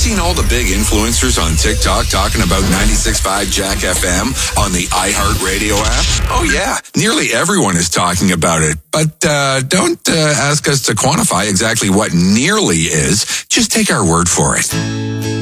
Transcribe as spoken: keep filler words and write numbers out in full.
seen all the big influencers on TikTok talking about ninety-six point five Jack F M on the iHeartRadio app? Oh, yeah. Nearly everyone is talking about it. But uh, don't uh, ask us to quantify exactly what nearly is. Just take our word for it.